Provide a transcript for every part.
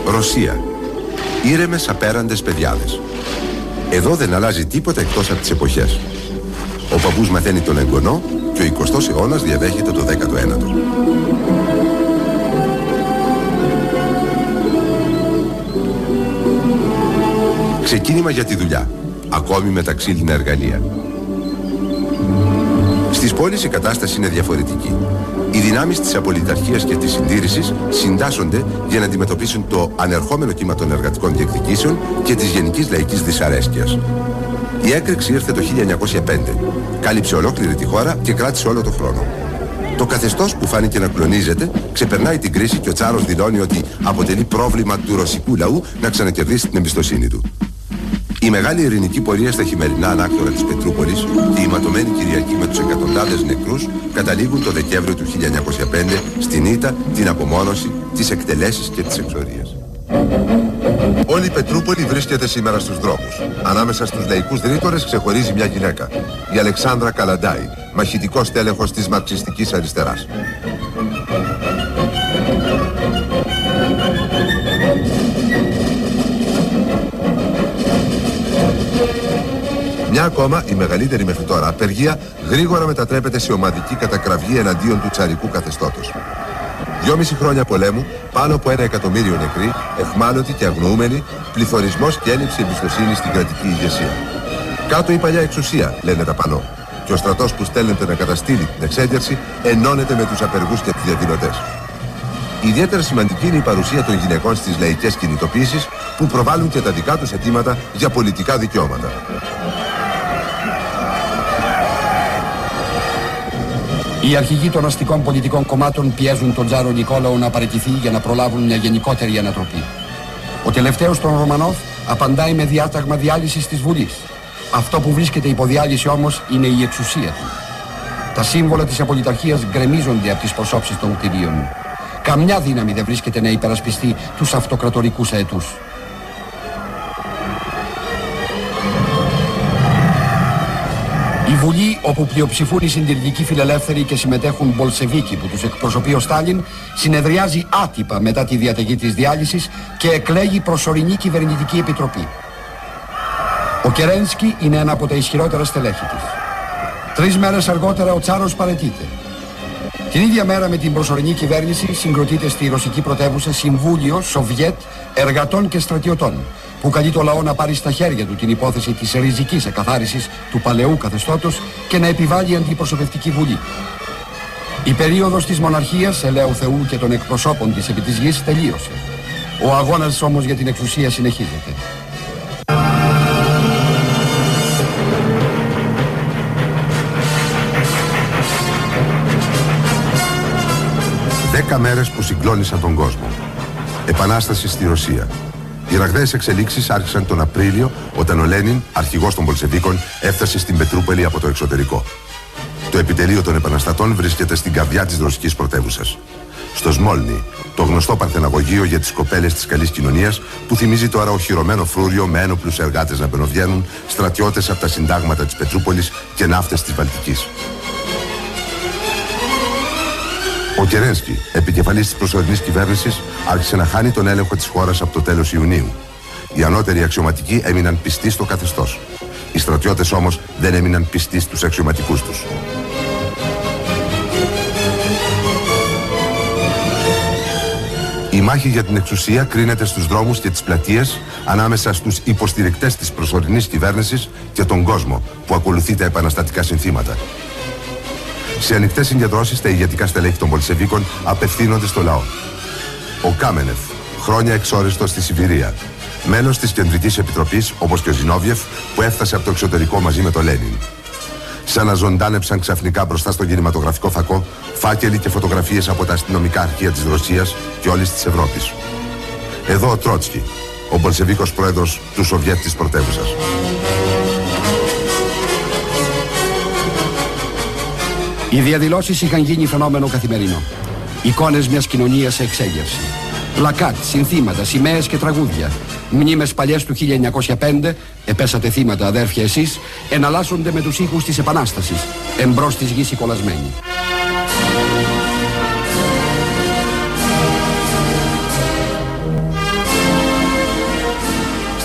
Ρωσία. Ήρεμες απέραντες παιδιάδες. Εδώ δεν αλλάζει τίποτα εκτός από τις εποχές. Ο παππούς μαθαίνει τον εγγονό και ο 20ος αιώνας διαδέχεται το 19ο. Ξεκίνημα για τη δουλειά, ακόμη με τα ξύλινα εργαλεία. Στις πόλεις η κατάσταση είναι διαφορετική. Οι δυνάμεις της απολυταρχίας και της συντήρησης συντάσσονται για να αντιμετωπίσουν το ανερχόμενο κύμα των εργατικών διεκδικήσεων και της γενικής λαϊκής δυσαρέσκειας. Η έκρηξη ήρθε το 1905. Κάλυψε ολόκληρη τη χώρα και κράτησε όλο το χρόνο. Το καθεστώς που φάνηκε να κλονίζεται ξεπερνάει την κρίση και ο Τσάρος δηλώνει ότι αποτελεί πρόβλημα του ρωσικού λαού να ξανακερδίσει την εμπιστοσύνη του. Η μεγάλη ειρηνική πορεία στα χειμερινά ανάκτορα της Πετρούπολης και η ματωμένη Κυριακή με τους εκατοντάδες νεκρούς καταλήγουν το Δεκέμβριο του 1905 στην ήττα, την απομόνωση, τις εκτελέσεις και τις εξορίες. Όλη η Πετρούπολη βρίσκεται σήμερα στους δρόμους. Ανάμεσα στους λαϊκούς ρήτορες ξεχωρίζει μια γυναίκα, η Αλεξάνδρα Καλαντάη, μαχητικός τέλεχος της μαρξιστικής αριστεράς. Μια ακόμα, η μεγαλύτερη μέχρι τώρα απεργία, γρήγορα μετατρέπεται σε ομαδική κατακραυγή εναντίον του τσαρικού καθεστώτος. 2,5 χρόνια πολέμου, πάνω από 1 εκατομμύριο νεκροί, εχμάλωτοι και αγνοούμενοι, πληθωρισμός και έλλειψη εμπιστοσύνη στην κρατική ηγεσία. Κάτω η παλιά εξουσία, λένε τα πανό, και ο στρατός που στέλνεται να καταστήλει την εξέγερση ενώνεται με τους απεργούς και τους διαδηλωτές. Ιδιαίτερα σημαντική είναι η παρουσία των γυναικών στις λαϊκές κινητοποιήσεις που προβάλλουν και τα δικά τους αιτήματα για πολιτικά δικαιώματα. Οι αρχηγοί των αστικών πολιτικών κομμάτων πιέζουν τον Τζάρο Νικόλαο να παραιτηθεί για να προλάβουν μια γενικότερη ανατροπή. Ο τελευταίος των Ρωμανόφ απαντάει με διάταγμα διάλυσης της Βουλής. Αυτό που βρίσκεται υπό διάλυση όμως είναι η εξουσία του. Τα σύμβολα της απολυταρχίας γκρεμίζονται από τις προσώψεις των κτηρίων. Καμιά δύναμη δεν βρίσκεται να υπερασπιστεί τους αυτοκρατορικούς αετούς. Η Βουλή, όπου πλειοψηφούν οι συντηρητικοί φιλελεύθεροι και συμμετέχουν Μπολσεβίκοι που τους εκπροσωπεί ο Στάλιν, συνεδριάζει άτυπα μετά τη διαταγή της διάλυσης και εκλέγει προσωρινή κυβερνητική επιτροπή. Ο Κερένσκι είναι ένα από τα ισχυρότερα στελέχη της. 3 μέρες αργότερα ο Τσάρος παραιτείται. Την ίδια μέρα με την προσωρινή κυβέρνηση συγκροτείται στη ρωσική πρωτεύουσα Συμβούλιο Σοβιέτ Εργατών και Στρατιωτών, που καλεί το λαό να πάρει στα χέρια του την υπόθεση της ριζικής εκαθάρισης του παλαιού καθεστώτος και να επιβάλλει αντιπροσωπευτική βουλή. Η περίοδος της μοναρχίας, ελέου Θεού και των εκπροσώπων της επί της γης τελείωσε. Ο αγώνας όμως για την εξουσία συνεχίζεται. Δέκα μέρες που συγκλώνησαν τον κόσμο. Επανάσταση στη Ρωσία. Οι ραγδαίες εξελίξεις άρχισαν τον Απρίλιο, όταν ο Λένιν, αρχηγός των Μπολσεβίκων, έφτασε στην Πετρούπολη από το εξωτερικό. Το επιτελείο των επαναστατών βρίσκεται στην καρδιά της ρωσικής πρωτεύουσας. Στο Σμόλνι, το γνωστό παρθεναγωγείο για τις κοπέλες της καλής κοινωνίας, που θυμίζει τώρα οχυρωμένο φρούριο με ένοπλους εργάτες να μπαινοβγαίνουν, στρατιώτες από τα συντάγματα της Πετρούπολης και ναύτες της Βαλτικής. Ο Κερένσκι, επικεφαλής της προσωρινής κυβέρνησης, άρχισε να χάνει τον έλεγχο της χώρας από το τέλος Ιουνίου. Οι ανώτεροι αξιωματικοί έμειναν πιστοί στο καθεστώς. Οι στρατιώτες όμως δεν έμειναν πιστοί στους αξιωματικούς τους. Η μάχη για την εξουσία κρίνεται στους δρόμους και τις πλατείες ανάμεσα στους υποστηρικτές της προσωρινής κυβέρνησης και τον κόσμο που ακολουθεί τα επαναστατικά συνθήματα. Σε ανοιχτές συγκεντρώσεις τα ηγετικά στελέχη των Μπολσεβίκων απευθύνονται στο λαό. Ο Κάμενεφ, χρόνια εξόριστος στη Σιβηρία, μέλος της Κεντρικής Επιτροπής, όπως και ο Ζινόβιεφ, που έφτασε από το εξωτερικό μαζί με τον Λένιν. Σαν να ζωντάνεψαν ξαφνικά μπροστά στον κινηματογραφικό φακό φάκελοι και φωτογραφίες από τα αστυνομικά αρχεία της Ρωσίας και όλης της Ευρώπης. Εδώ ο Τρότσκι, ο Μπολσεβίκος πρόεδρος του Σοβιέτ της πρωτεύουσας. Οι διαδηλώσεις είχαν γίνει φαινόμενο καθημερινό. Εικόνες μιας κοινωνίας σε εξέγερση. Πλακάτ, συνθήματα, σημαίες και τραγούδια. Μνήμες παλιές του 1905, επέσατε θύματα αδέρφια εσείς, εναλλάσσονται με τους ήχους της Επανάστασης, εμπρός της γης οι κολλασμένοι.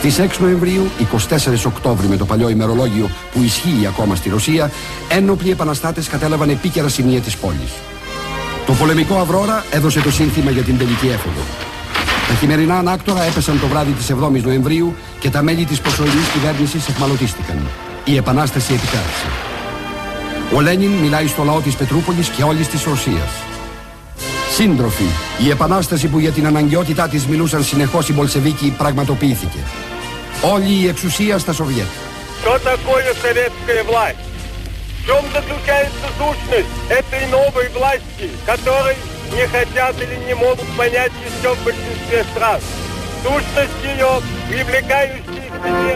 Στις 6 Νοεμβρίου, 24 Οκτώβρη με το παλιό ημερολόγιο που ισχύει ακόμα στη Ρωσία, ένοπλοι επαναστάτες κατέλαβαν επίκαιρα σημεία της πόλης. Το πολεμικό Αυρώρα έδωσε το σύνθημα για την τελική έφοδο. Τα χειμερινά ανάκτορα έπεσαν το βράδυ της 7ης Νοεμβρίου και τα μέλη της προσωρινής κυβέρνησης εχμαλωτίστηκαν. Η επανάσταση επικράτησε. Ο Λένιν μιλάει στο λαό της Πετρούπολης και όλης της Ρωσίας. Σύντροφοι, η επανάσταση που για την αναγκαιότητά της μιλούσαν συνεχώς οι Μπολσεβίκοι πραγματοποιήθηκε. Όλη η εξουσία στα Σοβιέτ. Что такое советская власть? В чем заключается сущность этой новой власти, которой не хотят или не могут понять еще в большинстве стран? Сущность ее, привлекающая к себе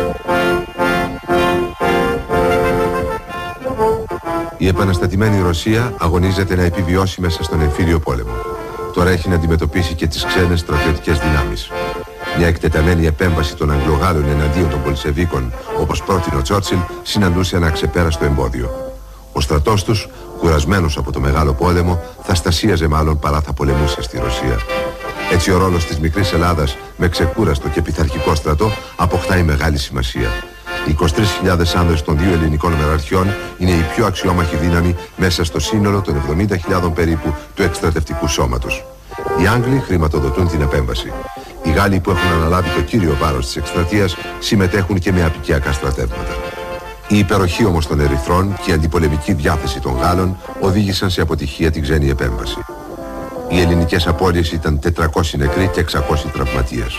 Η επαναστατημένη Ρωσία αγωνίζεται να επιβιώσει μέσα στον εμφύλιο πόλεμο. Τώρα έχει να αντιμετωπίσει και τις ξένες στρατιωτικές δυνάμεις. Μια εκτεταμένη επέμβαση των Αγγλογάλων εναντίον των Πολσεβίκων, όπως πρότεινε ο Τσόρτσιλ, συναντούσε ένα αξεπέραστο εμπόδιο. Ο στρατός τους, κουρασμένος από το Μεγάλο Πόλεμο, θα στασίαζε μάλλον παρά θα πολεμούσε στη Ρωσία. Έτσι ο ρόλος της μικρής Ελλάδας, με ξεκούραστο και πειθαρχικό στρατό, αποκτάει μεγάλη σημασία. Οι 23.000 άνδρες των δύο ελληνικών μεραρχιών είναι η πιο αξιόμαχη δύναμη μέσα στο σύνολο των 70.000 περίπου του εκστρατευτικού σώματος. Οι Άγγλοι χρηματοδοτούν την επέμβαση. Οι Γάλλοι που έχουν αναλάβει το κύριο βάρος της εκστρατείας συμμετέχουν και με απικιακά στρατεύματα. Η υπεροχή όμως των Ερυθρών και η αντιπολεμική διάθεση των Γάλλων οδήγησαν σε αποτυχία την ξένη επέμβαση. Οι ελληνικές απώλειες ήταν 400 νεκροί και 600 τραυματίες.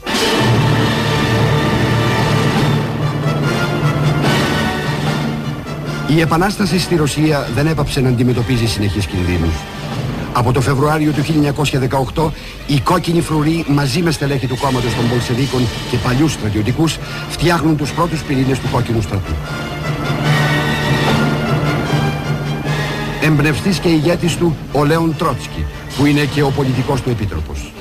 Η επανάσταση στη Ρωσία δεν έπαψε να αντιμετωπίζει συνεχείς κινδύνους. Από το Φεβρουάριο του 1918, οι κόκκινοι φρουροί μαζί με στελέχη του κόμματος των Μπολσεβίκων και παλιούς στρατιωτικούς φτιάχνουν τους πρώτους πυρήνες του κόκκινου στρατού. Εμπνευστής και ηγέτης του ο Λέον Τρότσκι, που είναι και ο πολιτικός του επίτροπος.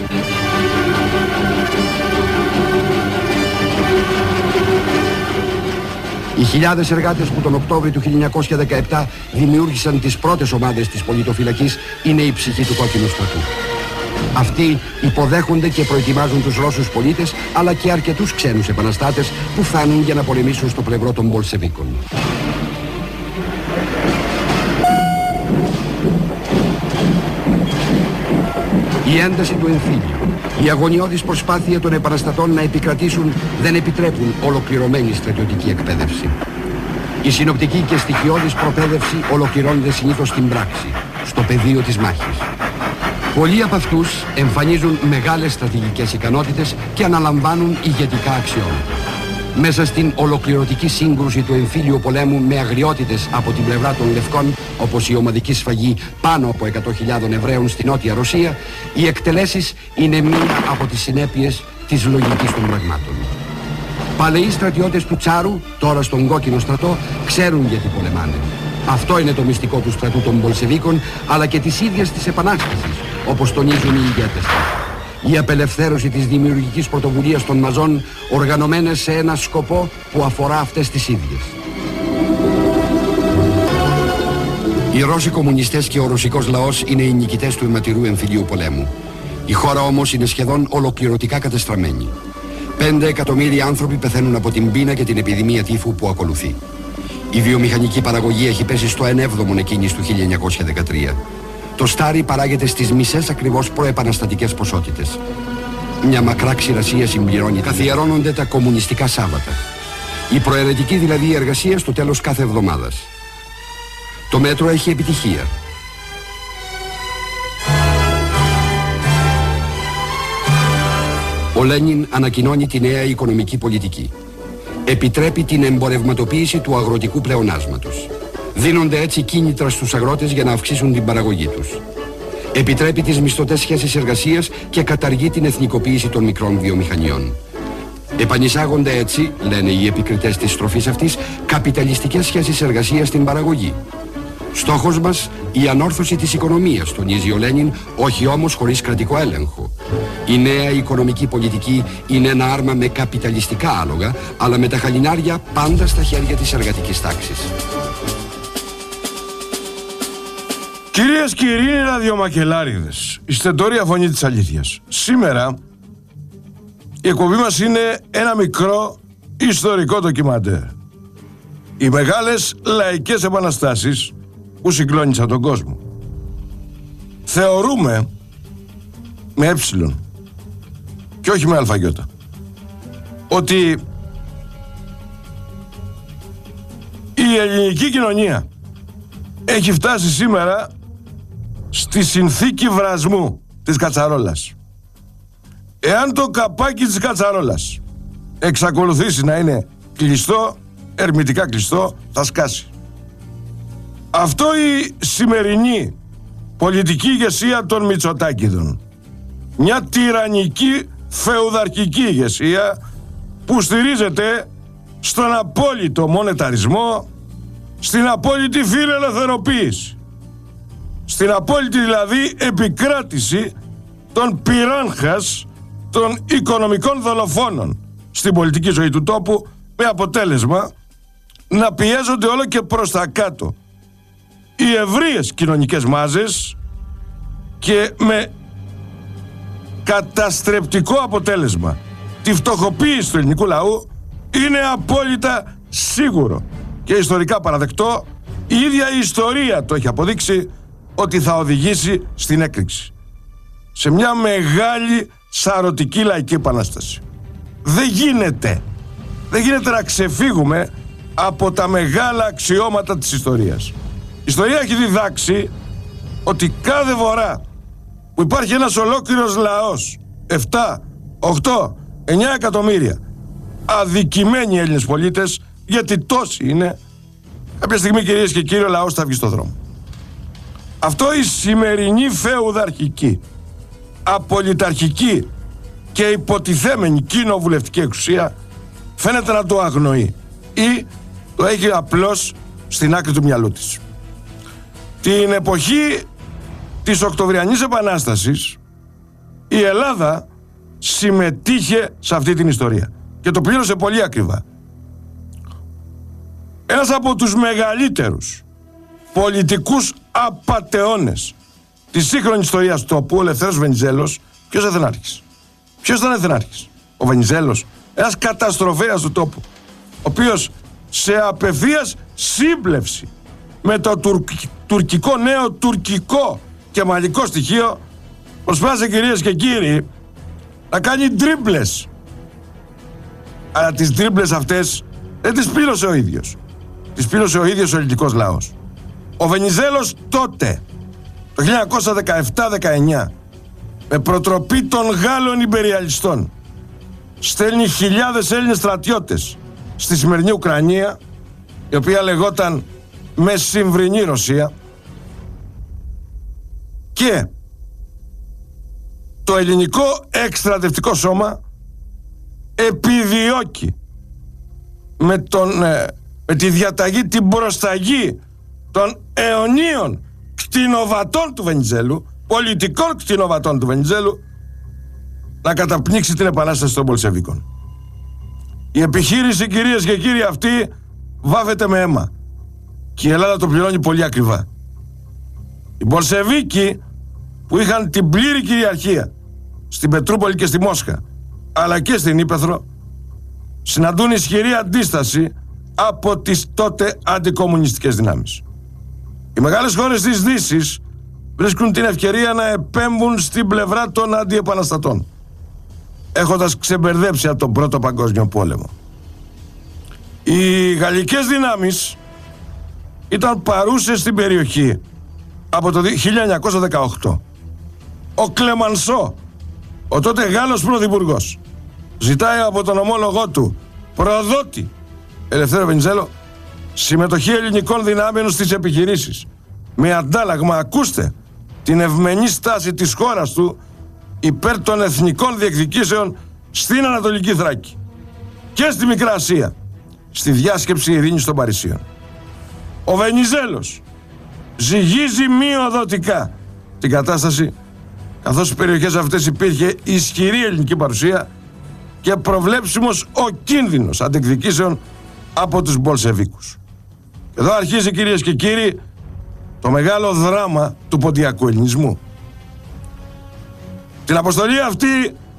Οι χιλιάδες εργάτες που τον Οκτώβριο του 1917 δημιούργησαν τις πρώτες ομάδες της πολιτοφυλακής είναι η ψυχή του κόκκινου στρατού. Αυτοί υποδέχονται και προετοιμάζουν τους Ρώσους πολίτες, αλλά και αρκετούς ξένους επαναστάτες που φτάνουν για να πολεμήσουν στο πλευρό των Μπολσεβίκων. Η ένταση του εμφύλιου, η αγωνιώδης προσπάθεια των επαναστατών να επικρατήσουν δεν επιτρέπουν ολοκληρωμένη στρατιωτική εκπαίδευση. Η συνοπτική και στοιχειώδης προπαίδευση ολοκληρώνεται συνήθως στην πράξη, στο πεδίο της μάχης. Πολλοί από αυτούς εμφανίζουν μεγάλες στρατηγικές ικανότητες και αναλαμβάνουν ηγετικά αξιώματα. Μέσα στην ολοκληρωτική σύγκρουση του εμφύλιου πολέμου με αγριότητες από την πλευρά των Λευκών, όπως η ομαδική σφαγή πάνω από 100.000 Εβραίων στη Νότια Ρωσία, οι εκτελέσεις είναι μία από τις συνέπειες της λογικής των πραγμάτων. Παλαιοί στρατιώτες του Τσάρου, τώρα στον κόκκινο στρατό, ξέρουν γιατί πολεμάνε. Αυτό είναι το μυστικό του στρατού των Μπολσεβίκων, αλλά και της ίδιας της επανάστασης, όπως τονίζουν οι ηγέτες τους. Η απελευθέρωση της δημιουργικής πρωτοβουλίας των μαζών, οργανωμένες σε ένα σκοπό που αφορά αυτές τις ίδιες. Οι Ρώσοι κομμουνιστές και ο ρωσικός λαός είναι οι νικητές του αιματηρού εμφυλίου πολέμου. Η χώρα όμως είναι σχεδόν ολοκληρωτικά κατεστραμμένη. 5 εκατομμύρια άνθρωποι πεθαίνουν από την πείνα και την επιδημία τύφου που ακολουθεί. Η βιομηχανική παραγωγή έχει πέσει στο 1/7 εκείνης του 1913. Το στάρι παράγεται στις μισές ακριβώς προεπαναστατικές ποσότητες. Μια μακρά ξηρασία συμπληρώνει. Καθιερώνονται τα κομμουνιστικά Σάββατα. Η προαιρετική δηλαδή εργασία στο τέλος κάθε εβδομάδας. Το μέτρο έχει επιτυχία. Ο Λένιν ανακοινώνει τη νέα οικονομική πολιτική. Επιτρέπει την εμπορευματοποίηση του αγροτικού πλεονάσματος. Δίνονται έτσι κίνητρα στους αγρότες για να αυξήσουν την παραγωγή τους. Επιτρέπει τις μισθωτές σχέσεις εργασίας και καταργεί την εθνικοποίηση των μικρών βιομηχανιών. Επανεισάγονται έτσι, λένε οι επικριτές της στροφής αυτής, καπιταλιστικές σχέσεις εργασίας στην παραγωγή. Στόχος μας, η ανόρθωση της οικονομίας, τονίζει ο Λένιν, όχι όμως χωρίς κρατικό έλεγχο. Η νέα οικονομική πολιτική είναι ένα άρμα με καπιταλιστικά άλογα, αλλά με τα χαλινάρια πάντα στα χέρια της εργατικής τάξης. Κυρίες και κύριοι ραδιομακελάριδες, η στεντόρια φωνή της αλήθειας. Σήμερα Η εκπομπή μας είναι ένα μικρό ιστορικό ντοκιμαντέρ. Οι μεγάλες λαϊκές επαναστάσεις που συγκλώνησαν τον κόσμο. Θεωρούμε με έψιλον και όχι με αλφαγιώτα ότι η ελληνική κοινωνία έχει φτάσει σήμερα στη συνθήκη βρασμού της κατσαρόλας. Εάν το καπάκι της κατσαρόλας εξακολουθήσει να είναι κλειστό, ερμητικά κλειστό, θα σκάσει. Αυτό η σημερινή πολιτική ηγεσία των Μητσοτάκηδων, μια τυραννική φεουδαρχική ηγεσία που στηρίζεται στον απόλυτο μονεταρισμό, στην απόλυτη φιλελευθεροποίηση, στην απόλυτη δηλαδή επικράτηση των πυράνχας των οικονομικών δολοφόνων στην πολιτική ζωή του τόπου, με αποτέλεσμα να πιέζονται όλο και προς τα κάτω οι ευρείες κοινωνικές μάζες και με καταστρεπτικό αποτέλεσμα τη φτωχοποίηση του ελληνικού λαού. Είναι απόλυτα σίγουρο και ιστορικά παραδεκτό, η ίδια η ιστορία το έχει αποδείξει, ότι θα οδηγήσει στην έκρηξη, σε μια μεγάλη σαρωτική λαϊκή επανάσταση. Δεν γίνεται να ξεφύγουμε από τα μεγάλα αξιώματα της ιστορίας. Η ιστορία έχει διδάξει ότι κάθε φορά που υπάρχει ένας ολόκληρος λαός, 7, 8, 9 εκατομμύρια αδικημένοι Έλληνες πολίτες, γιατί τόσοι είναι, κάποια στιγμή, κυρίες και κύριοι, ο λαός θα βγει στο δρόμο. Αυτό η σημερινή φεουδαρχική, απολυταρχική και υποτιθέμενη κοινοβουλευτική εξουσία φαίνεται να το αγνοεί ή το έχει απλώς στην άκρη του μυαλού της. Την εποχή της Οκτωβριανής Επανάστασης η Ελλάδα συμμετείχε σε αυτή την ιστορία και το πλήρωσε πολύ ακριβά. Ένας από τους μεγαλύτερους πολιτικούς απατεώνες της σύγχρονης ιστορίας του τόπου, ο Ελευθέρος Βενιζέλος, ποιος ήταν εθνάρχης? Ο Βενιζέλος, ένας καταστροφέας του τόπου, ο οποίος σε απευθείας σύμπλευση με το τουρκικό, νέο τουρκικό και μαλικό στοιχείο προσπάθησε, κυρίες και κύριοι, να κάνει τρίμπλες. Αλλά τις τρίμπλες αυτές δεν τις πλήρωσε ο ίδιος. Τις πλήρωσε ο ίδιος ο ελληνικός λαός. Ο Βενιζέλος τότε, το 1917-19, με προτροπή των Γάλλων ιμπεριαλιστών, στέλνει χιλιάδες Έλληνες στρατιώτες στη σημερινή Ουκρανία, η οποία λεγόταν Μεσημβρινή Ρωσία, και το ελληνικό εκστρατευτικό σώμα επιδιώκει με τη διαταγή, την προσταγή των αιωνίων κτηνοβατών του Βενιζέλου, πολιτικών κτηνοβατών του Βενιζέλου, να καταπνίξει την επανάσταση των Μπολσεβίκων. Η επιχείρηση, κυρίες και κύριοι, αυτή βάφεται με αίμα και η Ελλάδα το πληρώνει πολύ ακριβά. Οι Μπολσεβίκοι, που είχαν την πλήρη κυριαρχία στην Πετρούπολη και στη Μόσχα, αλλά και στην Ύπαιθρο, συναντούν ισχυρή αντίσταση από τις τότε αντικομμουνιστικές δυνάμεις. Οι μεγάλες χώρες της Δύσης βρίσκουν την ευκαιρία να επέμβουν στην πλευρά των αντιεπαναστατών, έχοντας ξεμπερδέψει από τον Πρώτο Παγκόσμιο Πόλεμο. Οι γαλλικές δυνάμεις ήταν παρούσες στην περιοχή από το 1918. Ο Κλεμανσό, ο τότε Γάλλος πρωθυπουργός, ζητάει από τον ομόλογό του, προδότη Ελευθέρο Βενιζέλο, συμμετοχή ελληνικών δυνάμεων στις επιχειρήσεις, με αντάλλαγμα, ακούστε, την ευμενή στάση της χώρας του υπέρ των εθνικών διεκδικήσεων στην Ανατολική Θράκη και στη Μικρά Ασία, στη διάσκεψη ειρήνης των Παρισίων. Ο Βενιζέλος ζυγίζει μειοδοτικά την κατάσταση, καθώς στις περιοχές αυτές υπήρχε ισχυρή ελληνική παρουσία και προβλέψιμος ο κίνδυνος αντεκδικήσεων από τους Μπολσεβίκους. Εδώ αρχίζει, κυρίες και κύριοι, το μεγάλο δράμα του ποντιακού ελληνισμού. Την αποστολή αυτή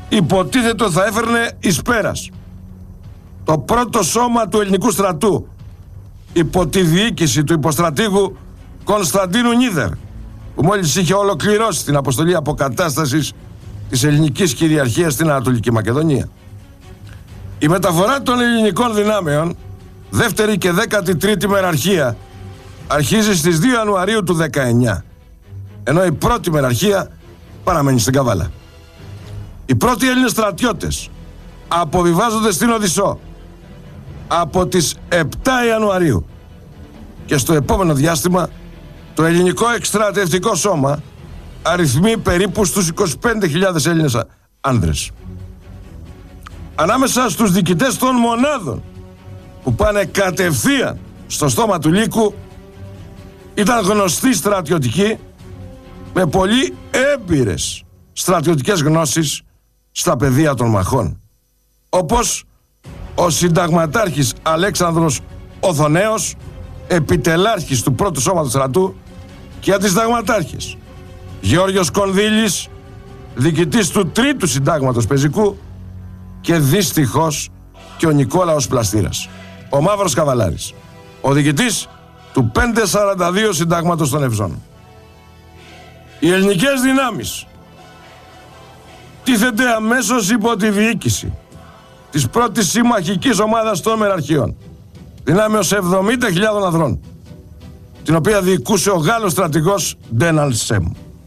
υποτίθεται θα έφερνε εις πέρας. Το πρώτο σώμα του ελληνικού στρατού υπό τη διοίκηση του υποστρατήγου Κωνσταντίνου Νίδερ, που μόλις είχε ολοκληρώσει την αποστολή αποκατάστασης της ελληνικής κυριαρχίας στην Ανατολική Μακεδονία. Η μεταφορά των ελληνικών δυνάμεων, δεύτερη και 13η μεραρχία, αρχίζει στις 2 Ιανουαρίου του 19, ενώ η πρώτη μεραρχία παραμένει στην Καβάλα. Οι πρώτοι Έλληνες στρατιώτες αποβιβάζονται στην Οδυσσό από τις 7 Ιανουαρίου και στο επόμενο διάστημα το ελληνικό εκστρατευτικό σώμα αριθμεί περίπου στους 25.000 Έλληνες άνδρες. Ανάμεσα στους διοικητές των μονάδων που πάνε κατευθείαν στο στόμα του λύκου ήταν γνωστοί στρατιωτικοί με πολύ έμπειρες στρατιωτικές γνώσεις στα πεδία των μαχών, όπως ο συνταγματάρχης Αλέξανδρος Οθονέος, επιτελάρχης του πρώτου σώματος στρατού, και αντισυνταγματάρχης Γεώργιος Κονδύλης, διοικητής του τρίτου συντάγματος πεζικού, και δυστυχώς και ο Νικόλαος Πλαστήρας, ο Μαύρος Καβαλάρης, ο διοικητής του 542 συντάγματος των Ευζών. Οι ελληνικές δυνάμεις τίθενται αμέσως υπό τη διοίκηση της πρώτης συμμαχικής ομάδας των μεραρχιών, δυνάμεως 70.000 ανδρών, την οποία διοικούσε ο Γάλλος στρατηγός Ντέναλ Σέμ.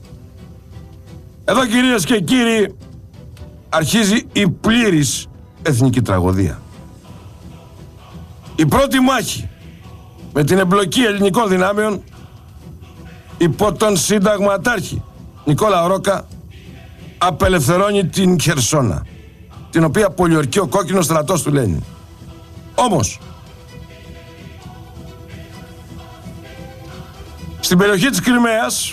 Εδώ, κυρίες και κύριοι, αρχίζει η πλήρης εθνική τραγωδία. Η πρώτη μάχη με την εμπλοκή ελληνικών δυνάμεων υπό τον συνταγματάρχη Νικόλα Ρόκα απελευθερώνει την Χερσόνα, την οποία πολιορκεί ο κόκκινος στρατός του Λένιν. Όμως, στην περιοχή της Κριμαίας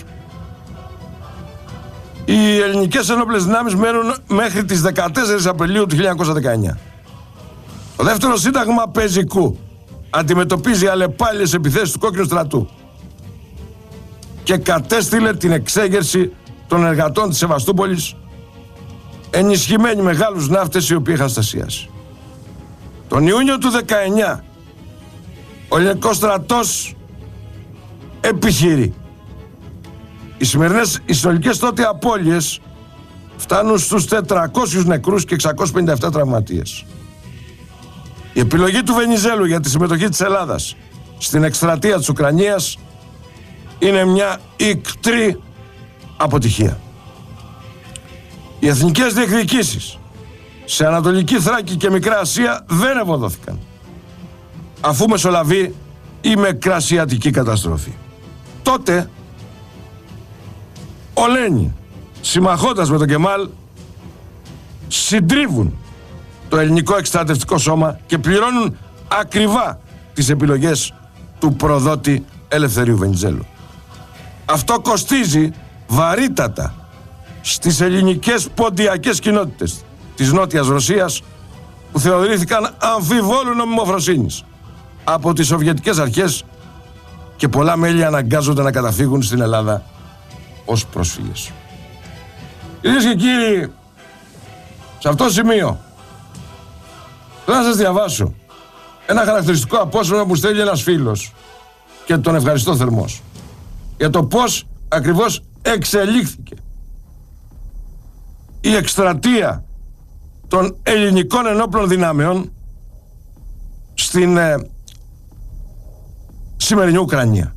οι ελληνικές ενόπλες δυνάμεις μένουν μέχρι τις 14 Απριλίου του 1919. Το δεύτερο σύνταγμα πεζικού αντιμετωπίζει αλλεπάλληλες επιθέσεις του κόκκινου στρατού και κατέστειλε την εξέγερση των εργατών της Σεβαστούπολης, ενισχυμένοι με Γάλλους ναύτες οι οποίοι είχαν στασιάσει. Τον Ιούνιο του 19 ο ελληνικός στρατός επιχειρεί. Οι συνολικές τότε απώλειες φτάνουν στους 400 νεκρούς και 657 τραυματίες. Η επιλογή του Βενιζέλου για τη συμμετοχή της Ελλάδας στην εκστρατεία της Ουκρανίας είναι μια ικτρή αποτυχία. Οι εθνικές διεκδικήσεις σε Ανατολική Θράκη και Μικρά Ασία δεν ευωδόθηκαν, αφού μεσολαβεί η Μικρασιατική καταστροφή. Τότε ο Λένιν, συμμαχώντας με τον Κεμάλ, συντρίβουν το ελληνικό εκστρατευτικό σώμα και πληρώνουν ακριβά τις επιλογές του προδότη Ελευθερίου Βενιζέλου. Αυτό κοστίζει βαρύτατα στις ελληνικές ποντιακές κοινότητες της Νότιας Ρωσίας, που θεωρήθηκαν αμφιβόλου νομιμοφροσύνης από τις Σοβιετικές αρχές και πολλά μέλη αναγκάζονται να καταφύγουν στην Ελλάδα ως πρόσφυγες. Κυρίες και κύριοι, σε αυτό το σημείο θέλω να σας διαβάσω ένα χαρακτηριστικό απόσπασμα που στέλνει ένας φίλος και τον ευχαριστώ θερμός για το πώς ακριβώς εξελίχθηκε η εκστρατεία των ελληνικών ενόπλων δυνάμεων στην σημερινή Ουκρανία.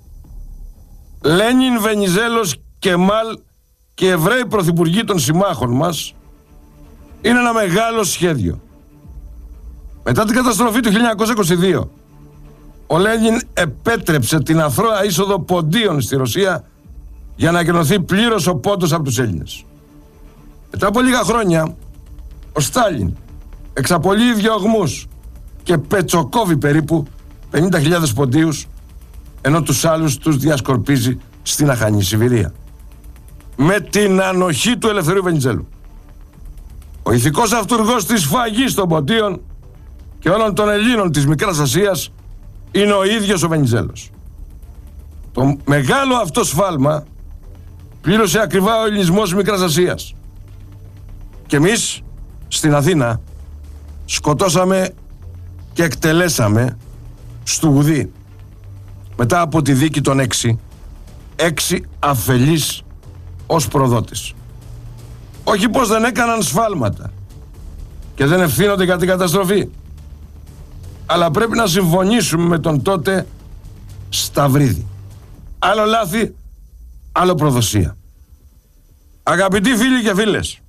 Λένιν, Βενιζέλος, Κεμάλ και Εβραίοι πρωθυπουργοί των συμμάχων μας είναι ένα μεγάλο σχέδιο. Μετά την καταστροφή του 1922, ο Λένιν επέτρεψε την αθρώα είσοδο ποντίων στη Ρωσία για να εκενωθεί πλήρως ο πόντος από τους Έλληνες. Μετά από λίγα χρόνια, ο Στάλιν εξαπολύει διωγμούς και πετσοκόβει περίπου 50.000 ποντίους, ενώ τους άλλους τους διασκορπίζει στην αχανή Σιβηρία, με την ανοχή του Ελευθερίου Βενιζέλου. Ο ηθικός αυτούργος της σφαγής των ποντίων και όλων των Ελλήνων της Μικράς Ασίας είναι ο ίδιος ο Βενιζέλος. Το μεγάλο αυτό σφάλμα πλήρωσε ακριβά ο ελληνισμός Μικράς Ασίας. Και εμείς στην Αθήνα σκοτώσαμε και εκτελέσαμε στου Γουδί, μετά από τη δίκη των 6 αφελείς ως προδότες. Όχι πως δεν έκαναν σφάλματα και δεν ευθύνονται για την καταστροφή, αλλά πρέπει να συμφωνήσουμε με τον τότε Σταυρίδη. Άλλο λάθη, άλλο προδοσία. Αγαπητοί φίλοι και φίλες,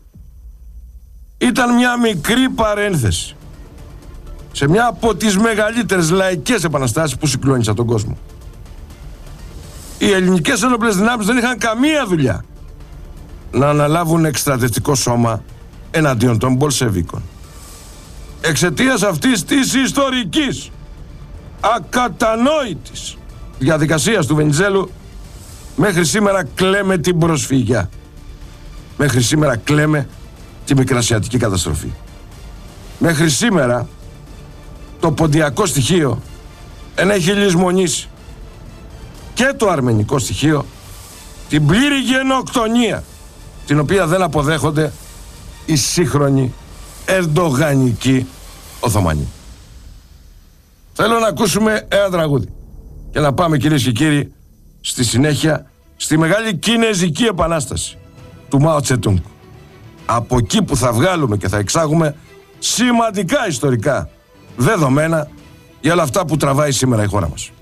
ήταν μια μικρή παρένθεση σε μια από τις μεγαλύτερες λαϊκές επαναστάσεις που συγκλώνησαν τον κόσμο. Οι ελληνικές ένοπλες δυνάμεις δεν είχαν καμία δουλειά να αναλάβουν εκστρατευτικό σώμα εναντίον των Μπολσεβίκων. Εξαιτίας αυτής της ιστορικής, ακατανόητης διαδικασίας του Βενιζέλου, μέχρι σήμερα κλαίμε την προσφυγιά. Μέχρι σήμερα κλαίμε τη μικρασιατική καταστροφή. Μέχρι σήμερα το ποντιακό στοιχείο έχει λησμονήσει και το αρμενικό στοιχείο, την πλήρη γενοκτονία, την οποία δεν αποδέχονται οι σύγχρονοι ερντογανικοί Οθωμανοί. Θέλω να ακούσουμε ένα τραγούδι και να πάμε, κυρίες και κύριοι, στη συνέχεια στη μεγάλη Κινεζική Επανάσταση του Μάο Τσετούνγκ. Από εκεί που θα βγάλουμε και θα εξάγουμε σημαντικά ιστορικά δεδομένα για όλα αυτά που τραβάει σήμερα η χώρα μας.